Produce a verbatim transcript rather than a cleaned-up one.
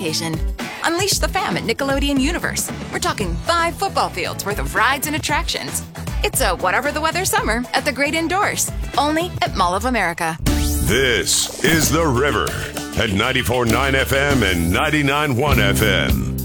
vacation. Unleash the fam at Nickelodeon Universe. We're talking five football fields worth of rides and attractions. It's a whatever the weather summer at the Great Indoors, only at Mall of America. This is The River at ninety-four point nine F M and ninety-nine point one F M.